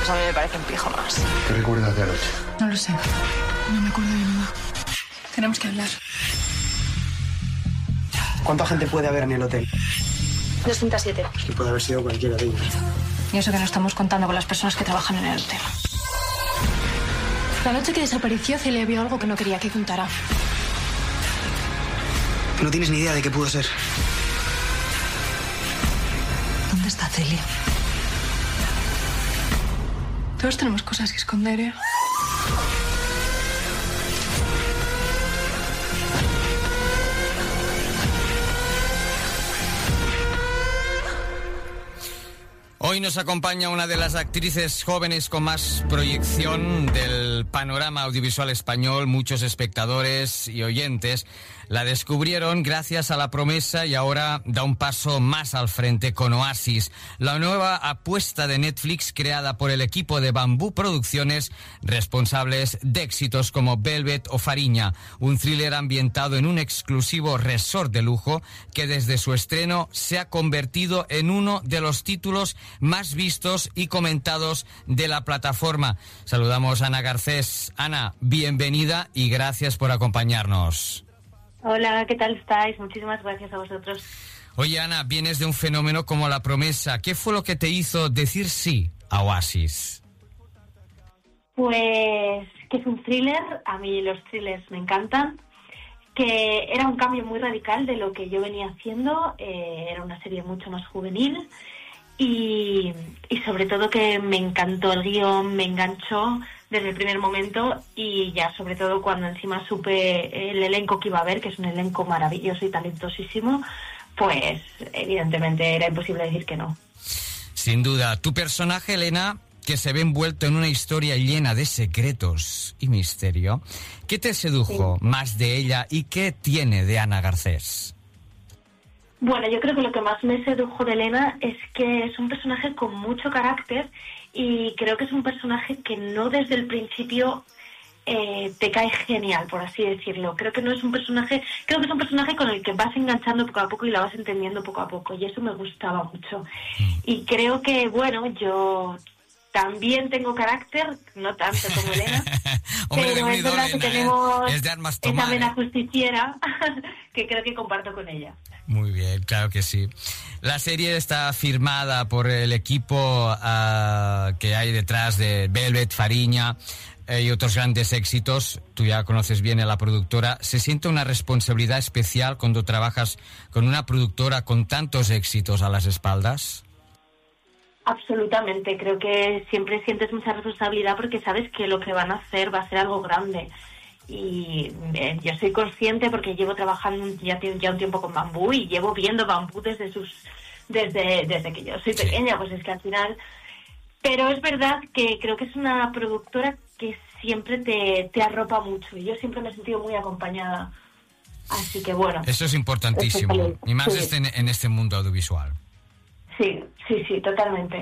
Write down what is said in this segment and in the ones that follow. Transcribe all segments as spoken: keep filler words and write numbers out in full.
Pues a mí me parecen pijamas. ¿Qué recuerdas de anoche? No lo sé. No me acuerdo de nada. Tenemos que hablar. ¿Cuánta gente puede haber en el hotel? doscientos siete. Es que puede haber sido cualquiera de ellos. Y eso que no estamos contando con las personas que trabajan en el hotel. La noche que desapareció, Celia vio algo que no quería que contara. No tienes ni idea de qué pudo ser. ¿Dónde está Celia? Todos tenemos cosas que esconder, ¿eh? Hoy nos acompaña una de las actrices jóvenes con más proyección del panorama audiovisual español. Muchos espectadores y oyentes la descubrieron gracias a La Promesa y ahora da un paso más al frente con Oasis, la nueva apuesta de Netflix creada por el equipo de Bambú Producciones, responsables de éxitos como Velvet o Fariña, un thriller ambientado en un exclusivo resort de lujo que desde su estreno se ha convertido en uno de los títulos más vistos y comentados de la plataforma. Saludamos a Ana Garcés. Ana, bienvenida y gracias por acompañarnos. Hola, ¿qué tal estáis? Muchísimas gracias a vosotros. Oye, Ana, vienes de un fenómeno como La Promesa. ¿Qué fue lo que te hizo decir sí a Oasis? Pues que es un thriller, a mí los thrillers me encantan, que era un cambio muy radical de lo que yo venía haciendo, eh, era una serie mucho más juvenil y, y sobre todo que me encantó el guión, me enganchó desde el primer momento y ya sobre todo cuando encima supe el elenco que iba a haber, que es un elenco maravilloso y talentosísimo, pues evidentemente era imposible decir que no. Sin duda. Tu personaje, Elena, que se ve envuelto en una historia llena de secretos y misterio, ¿qué te sedujo sí. más de ella y qué tiene de Ana Garcés? Bueno, yo creo que lo que más me sedujo de Elena es que es un personaje con mucho carácter y creo que es un personaje que no desde el principio eh, te cae genial, por así decirlo. Creo que no es un personaje, creo que es un personaje con el que vas enganchando poco a poco y la vas entendiendo poco a poco y eso me gustaba mucho. Y creo que, bueno, yo también tengo carácter, no tanto como Elena, Hombre, pero es verdad que tenemos es de armas tomar, esa vena ¿eh? justiciera que creo que comparto con ella. Muy bien, claro que sí. La serie está firmada por el equipo uh, que hay detrás de Velvet, Fariña eh, y otros grandes éxitos. Tú ya conoces bien a la productora. ¿Se siente una responsabilidad especial cuando trabajas con una productora con tantos éxitos a las espaldas? Absolutamente, creo que siempre sientes mucha responsabilidad porque sabes que lo que van a hacer va a ser algo grande. Y eh, yo soy consciente porque llevo trabajando ya, ya un tiempo con Bambú y llevo viendo Bambú desde sus desde desde que yo soy pequeña, pues es que al final, pero es verdad que creo que es una productora que siempre te, te arropa mucho y yo siempre me he sentido muy acompañada, así que bueno, eso es importantísimo es y más sí. este, en este mundo audiovisual. Sí, sí, sí, totalmente.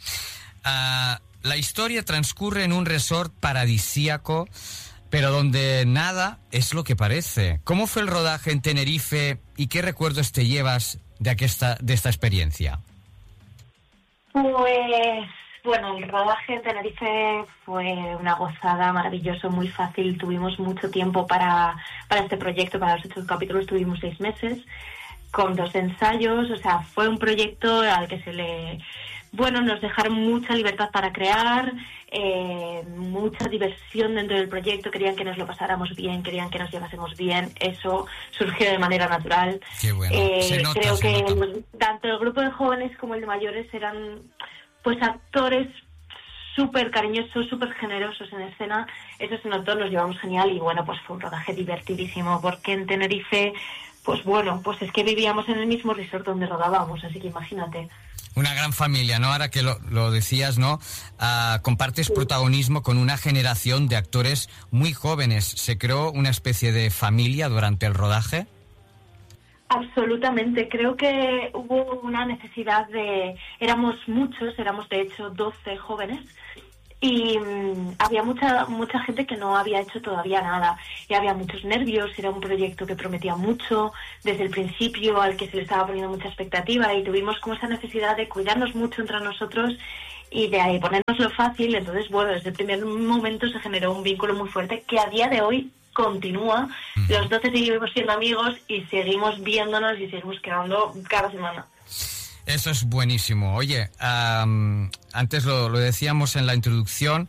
Uh, la historia transcurre en un resort paradisíaco, pero donde nada es lo que parece. ¿Cómo fue el rodaje en Tenerife y qué recuerdos te llevas de, aquesta, de esta experiencia? Pues, bueno, el rodaje en Tenerife fue una gozada, maravilloso, muy fácil. Tuvimos mucho tiempo para, para este proyecto, para los ocho capítulos tuvimos seis meses, con dos ensayos, o sea, fue un proyecto al que se le... Bueno, nos dejaron mucha libertad para crear, eh, mucha diversión dentro del proyecto, querían que nos lo pasáramos bien, querían que nos llevásemos bien, eso surgió de manera natural. Qué bueno. Eh, se nota, creo se que nota. Tanto el grupo de jóvenes como el de mayores eran pues actores súper cariñosos, súper generosos en escena, eso se notó, nos llevamos genial y bueno, pues fue un rodaje divertidísimo, porque en Tenerife, pues bueno, pues es que vivíamos en el mismo resort donde rodábamos, así que imagínate. Una gran familia, ¿no? Ahora que lo, lo decías, ¿no? Uh, compartes sí. protagonismo con una generación de actores muy jóvenes. ¿Se creó una especie de familia durante el rodaje? Absolutamente. Creo que hubo una necesidad de... Éramos muchos, éramos de hecho doce jóvenes, y mmm, había mucha mucha gente que no había hecho todavía nada y había muchos nervios. Era un proyecto que prometía mucho desde el principio, al que se le estaba poniendo mucha expectativa, y tuvimos como esa necesidad de cuidarnos mucho entre nosotros y de ahí ponernoslo fácil. Entonces, bueno, desde el primer momento se generó un vínculo muy fuerte que a día de hoy continúa. Mm. Los doce seguimos siendo amigos y seguimos viéndonos y seguimos quedando cada semana. Eso es buenísimo. Oye, um, antes lo, lo decíamos en la introducción,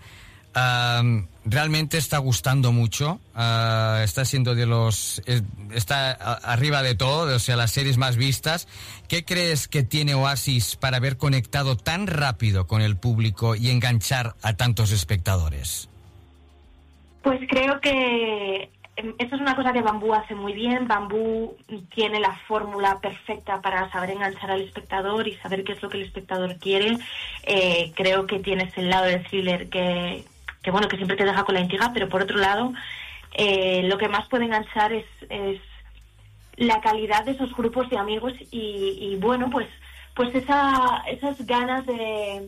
um, realmente está gustando mucho, uh, está siendo de los, eh, está a, arriba de todo, o sea, las series más vistas. ¿Qué crees que tiene Oasis para haber conectado tan rápido con el público y enganchar a tantos espectadores? Pues creo que esto es una cosa que Bambú hace muy bien. Bambú tiene la fórmula perfecta para saber enganchar al espectador y saber qué es lo que el espectador quiere. Eh, creo que tienes el lado del thriller que, que bueno, que siempre te deja con la intriga, pero por otro lado, eh, lo que más puede enganchar es, es la calidad de esos grupos de amigos y, y bueno, pues, pues esa, esas ganas de...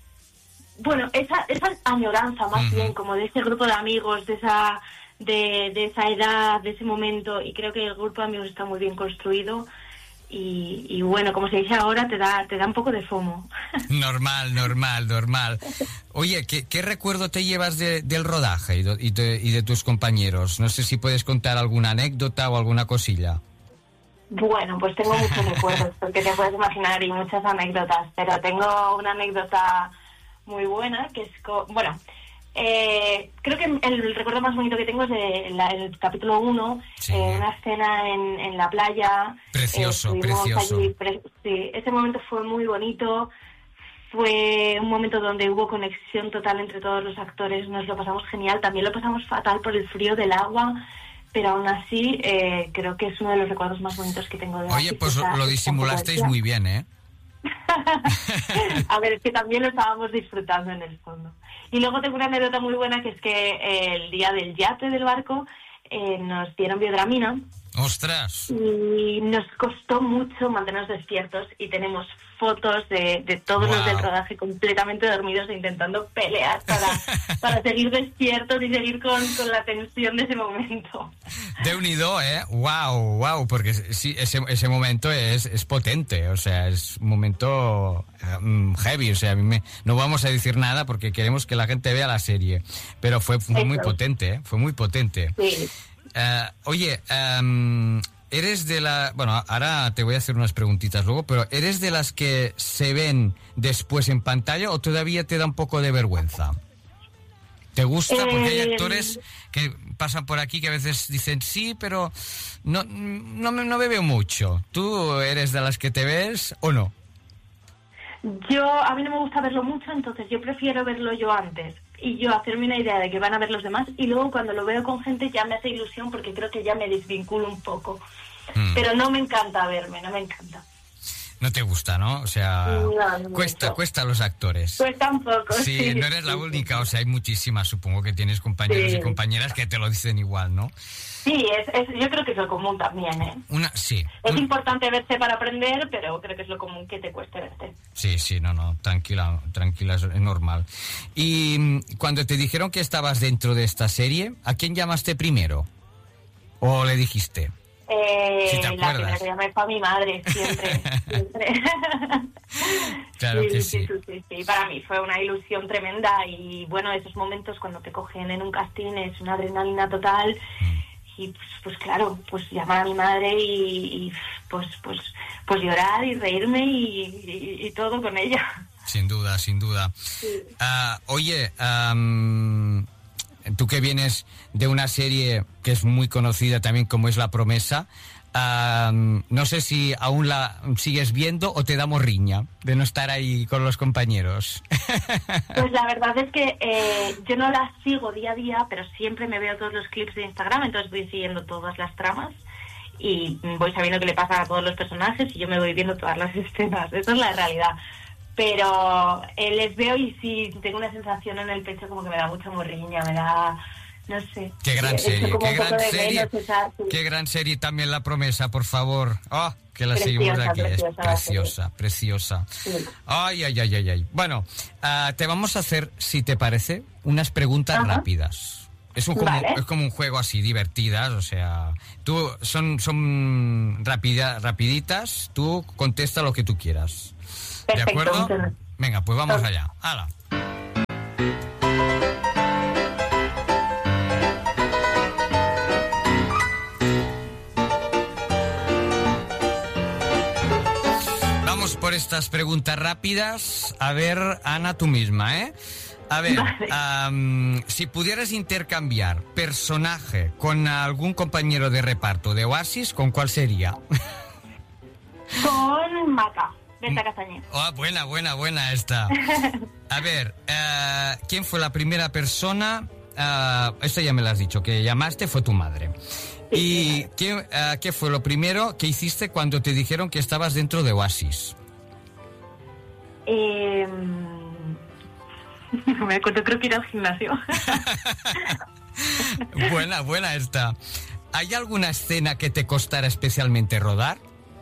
Bueno, esa, esa añoranza más uh-huh. bien, como de ese grupo de amigos, de esa... De, de esa edad, de ese momento, y creo que el grupo de amigos está muy bien construido y, y bueno, como se dice ahora, te da te da un poco de FOMO. Normal, normal, normal. Oye, ¿qué, qué recuerdo te llevas de, del rodaje y de, y, de, y de tus compañeros? No sé si puedes contar alguna anécdota o alguna cosilla. Bueno, pues tengo muchos recuerdos, porque te puedes imaginar, y muchas anécdotas, pero tengo una anécdota muy buena, que es, co- bueno... Eh, creo que el recuerdo más bonito que tengo es de la, el capítulo uno, sí. eh, una escena en, en la playa. Precioso, eh, precioso. Allí, pre- sí, ese momento fue muy bonito, fue un momento donde hubo conexión total entre todos los actores, nos lo pasamos genial, también lo pasamos fatal por el frío del agua, pero aún así eh, creo que es uno de los recuerdos más bonitos que tengo de Oye, pues esta, lo disimulasteis muy bien, ¿eh? A ver, es que también lo estábamos disfrutando en el fondo. Y luego tengo una anécdota muy buena, que es que eh, el día del yate del barco eh, nos dieron biodramina. ¡Ostras! Y nos costó mucho mantenernos despiertos, y tenemos fotos de, de todos wow. los del rodaje completamente dormidos e intentando pelear para, para seguir despiertos y seguir con, con la tensión de ese momento. De unido, ¿eh? ¡Wow! ¡Wow! Porque sí, ese, ese momento es, es potente, o sea, es un momento um, heavy, o sea, a mí me, no vamos a decir nada porque queremos que la gente vea la serie, pero fue, fue muy potente, ¿eh? Fue muy potente. Sí. Uh, oye, um, eres de la... Bueno, ahora te voy a hacer unas preguntitas luego, pero ¿eres de las que se ven después en pantalla o todavía te da un poco de vergüenza? ¿Te gusta? Porque hay actores que pasan por aquí que a veces dicen sí, pero no, no, me, no me veo mucho. ¿Tú eres de las que te ves o no? Yo, a mí no me gusta verlo mucho, entonces yo prefiero verlo yo antes y yo hacerme una idea de que van a ver los demás, y luego cuando lo veo con gente ya me hace ilusión porque creo que ya me desvinculo un poco. Mm. Pero no me encanta verme, no me encanta. No te gusta, ¿no? O sea, no, no cuesta, mucho. cuesta a los actores. Cuesta un poco, sí. Sí, no eres la única, o sea, hay muchísimas, supongo que tienes compañeros sí. y compañeras que te lo dicen igual, ¿no? Sí, es, es, yo creo que es lo común también, ¿eh? Una, sí. Es Un... importante verse para aprender, pero creo que es lo común que te cueste verte. Sí, sí, no, no, tranquila, tranquila, es normal. Y cuando te dijeron que estabas dentro de esta serie, ¿a quién llamaste primero? ¿O le dijiste? Eh, si te la primera que llamé fue a mi madre, siempre, siempre. Claro sí, que sí. Sí, sí, sí, sí. Para mí fue una ilusión tremenda, y bueno, esos momentos cuando te cogen en un casting es una adrenalina total. Mm. Y pues, pues claro, pues llamar a mi madre y, y pues pues pues llorar y reírme y, y, y todo con ella. Sin duda, sin duda. Sí. Uh, oye, um, tú que vienes de una serie que es muy conocida también como es La Promesa, uh, no sé si aún la sigues viendo o te damos riña de no estar ahí con los compañeros. Pues la verdad es que eh, yo no la sigo día a día, pero siempre me veo todos los clips de Instagram, entonces voy siguiendo todas las tramas y voy sabiendo qué le pasa a todos los personajes y yo me voy viendo todas las escenas. Esa es la realidad. Pero eh, les veo y sí tengo una sensación en el pecho como que me da mucha morriña, me da... no sé. Qué gran Sí, serie, qué gran serie. Esa, sí. Qué gran serie también La Promesa, por favor. Oh, que la Preciosa, seguimos aquí. preciosa, Es preciosa, preciosa. Sí. Ay, ay, ay, ay, ay. Bueno, uh, te vamos a hacer, si te parece, unas preguntas Ajá. rápidas. Es, un como, Vale. es como un juego así, divertidas, o sea, tú son, son rapida, rapiditas, tú contesta lo que tú quieras. Perfecto, ¿De acuerdo? muchas gracias. Venga, pues vamos Ok. allá. ¡Hala! Vamos por estas preguntas rápidas. A ver, Ana, tú misma, ¿eh? A ver, Vale. am, si pudieras intercambiar personaje con algún compañero de reparto de Oasis, ¿con cuál sería? Con Maca, Berta Castañer. Oh, buena, buena, buena esta. A ver, eh, ¿quién fue la primera persona? Uh, esto ya me lo has dicho, que llamaste fue tu madre. Sí, ¿Y sí, ¿qué, uh, qué fue lo primero que hiciste cuando te dijeron que estabas dentro de Oasis? Eh, no me acuerdo, creo que ir al gimnasio. Buena, buena esta. ¿Hay alguna escena que te costara especialmente rodar?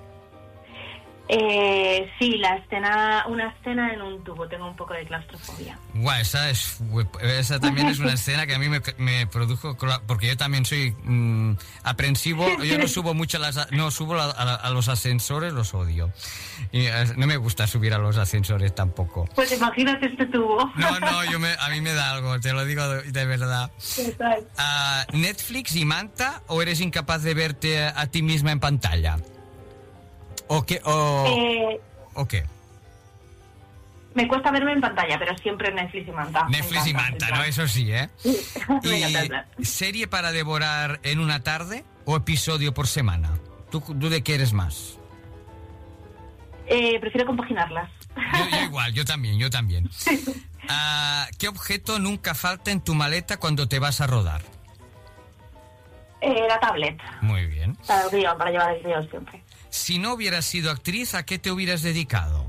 Eh, sí, la escena, una escena en un tubo, tengo un poco de claustrofobia. Guau, esa, es, esa también es una escena que a mí me, me produjo, porque yo también soy mmm, aprensivo, yo no subo mucho a las, no subo a, a, a los ascensores, los odio. Y, uh, no me gusta subir a los ascensores tampoco. Pues imagínate este tubo. No, no, yo me, a mí me da algo, te lo digo de, de verdad. Uh, ¿Netflix y Manta o eres incapaz de verte a, a ti misma en pantalla? ¿O qué? O, Eh, ¿O qué? me cuesta verme en pantalla, pero siempre Netflix y Manta. Me Netflix y encanta, Manta, en ¿no? plan. Eso sí, ¿eh? Me encanta, en plan. ¿Y serie para devorar en una tarde o episodio por semana? ¿Tú, tú de qué eres más? Eh, prefiero compaginarlas. Yo, yo igual, yo también, yo también. Uh, ¿Qué objeto nunca falta en tu maleta cuando te vas a rodar? Eh, la tablet, Muy bien. para el guión, para llevar el guión siempre. Si no hubieras sido actriz, ¿a qué te hubieras dedicado?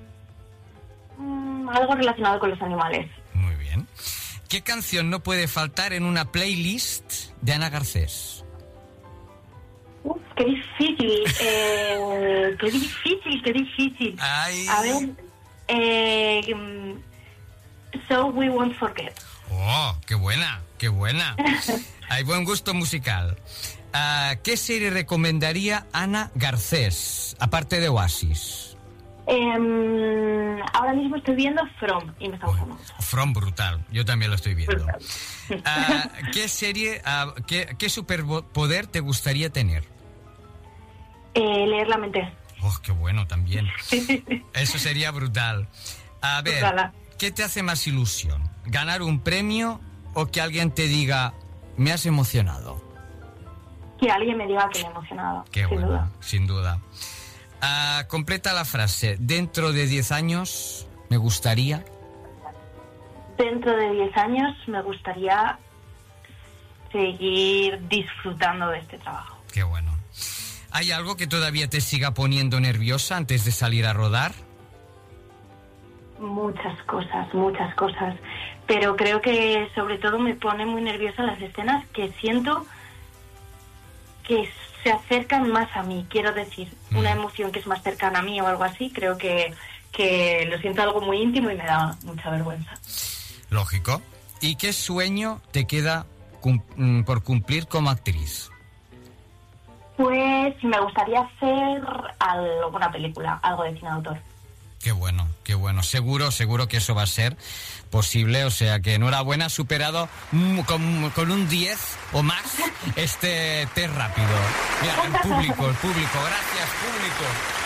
Mm, algo relacionado con los animales. Muy bien. ¿Qué canción no puede faltar en una playlist de Ana Garcés? Uf, qué difícil. Eh, qué difícil, qué difícil. Ay. A ver. Eh, mm, So We Won't Forget. Oh, qué buena, qué buena. Hay buen gusto musical. Uh, ¿Qué serie recomendaría Ana Garcés, aparte de Oasis? Eh, ahora mismo estoy viendo From y me está gustando mucho. From, brutal. Yo también lo estoy viendo. Brutal. Uh, ¿Qué serie, uh, qué, qué superpoder te gustaría tener? Eh, leer la mente. Oh, qué bueno también. Eso sería brutal. A ver, Ojalá. ¿qué te hace más ilusión? ¿Ganar un premio o que alguien te diga, me has emocionado? Que alguien me diga que me he emocionado. Qué sin bueno, duda. sin duda. Uh, completa la frase. Dentro de diez años me gustaría... Dentro de diez años me gustaría seguir disfrutando de este trabajo. Qué bueno. ¿Hay algo que todavía te siga poniendo nerviosa antes de salir a rodar? Muchas cosas, muchas cosas. Pero creo que sobre todo me pone muy nerviosa las escenas que siento que se acercan más a mí. Quiero decir, Mm. una emoción que es más cercana a mí o algo así. Creo que, que lo siento algo muy íntimo y me da mucha vergüenza. Lógico. ¿Y qué sueño te queda cum- mm, por cumplir como actriz? Pues me gustaría hacer alguna película, algo de cine de autor. Qué bueno, qué bueno. Seguro, seguro que eso va a ser posible. O sea que enhorabuena, has superado mm, con, con un diez o más este test rápido. Mira, el público, el público. Gracias, público.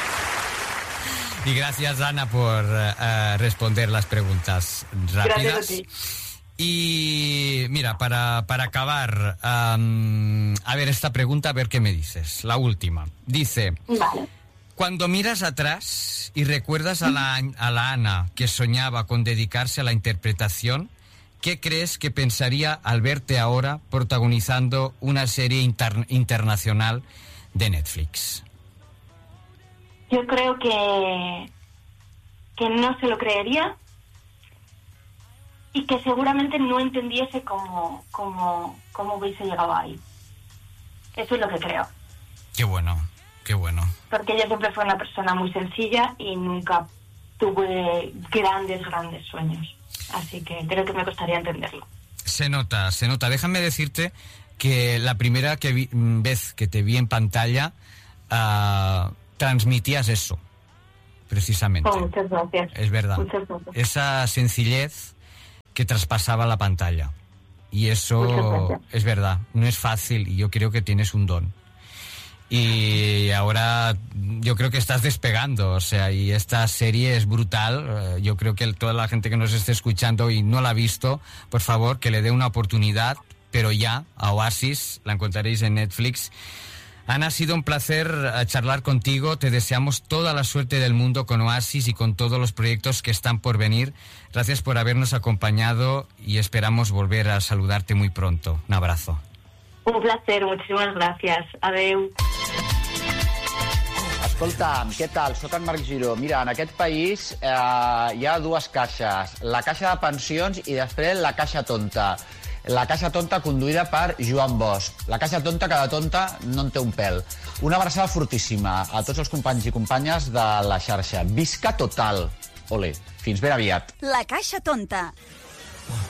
Y gracias, Ana, por uh, responder las preguntas rápidas. Gracias a ti. Y mira, para, para acabar, um, a ver esta pregunta, a ver qué me dices. La última. Dice... Vale. Cuando miras atrás y recuerdas a la, a la Ana que soñaba con dedicarse a la interpretación, ¿qué crees que pensaría al verte ahora protagonizando una serie inter- internacional de Netflix? Yo creo que, que no se lo creería y que seguramente no entendiese cómo, cómo, cómo hubiese llegado ahí. Eso es lo que creo. Qué bueno, qué bueno. Porque ella siempre fue una persona muy sencilla y nunca tuve grandes, grandes sueños. Así que creo que me costaría entenderlo. Se nota, se nota. Déjame decirte que la primera que vi, vez que te vi en pantalla uh, transmitías eso, precisamente. Oh, muchas gracias. Es verdad. Muchas gracias. Esa sencillez que traspasaba la pantalla. Y eso es verdad, no es fácil y yo creo que tienes un don. Y ahora yo creo que estás despegando, o sea, y esta serie es brutal. Yo creo que toda la gente que nos esté escuchando y no la ha visto, por favor, que le dé una oportunidad, pero ya, a Oasis, la encontraréis en Netflix. Ana, ha sido un placer charlar contigo. Te deseamos toda la suerte del mundo con Oasis y con todos los proyectos que están por venir. Gracias por habernos acompañado y esperamos volver a saludarte muy pronto. Un abrazo. Un placer, muchísimas gracias. Adeu. Escolta'm, què tal? Soc en Marc Giró. Mira, en aquest país eh, hi ha dues caixes. La caixa de pensions i després la caixa tonta. La caixa tonta conduïda per Joan Bosch. La caixa tonta, cada tonta no en té un pèl. Una abraçada fortíssima a tots els companys i companyes de la xarxa. Visca Total. Ole, fins ben aviat. La caixa tonta.